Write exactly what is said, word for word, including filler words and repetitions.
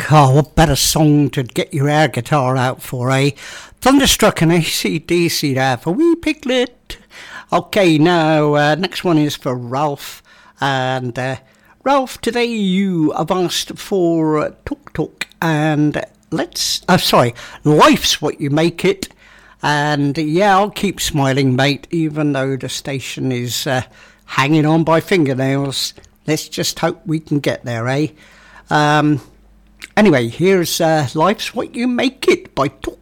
Oh, what better song to get your air guitar out for, eh? Thunderstruck and A C D C there for Wee Piglet. Okay, now, uh, next one is for Ralph. And, uh, Ralph, today you have asked for uh, Talk Talk. And let's, uh, sorry, Life's What You Make It. And, yeah, I'll keep smiling, mate, even though the station is uh, hanging on by fingernails. Let's just hope we can get there, eh? Um... Anyway, here's uh, Life's What You Make It by Talk